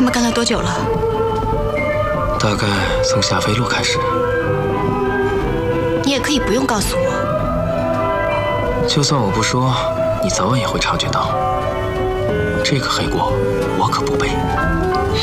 他们跟了多久了？ 大概从霞飞路开始。 你也可以不用告诉我。 就算我不说，你早晚也会察觉到。这个黑锅我可不背。